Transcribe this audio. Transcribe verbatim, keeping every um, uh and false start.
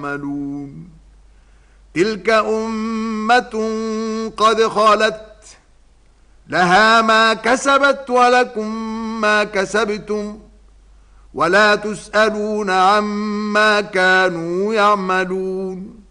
يعملون تلك أمة قد خلت لها ما كسبت ولكم ما كسبتم ولا تسألون عما كانوا يعملون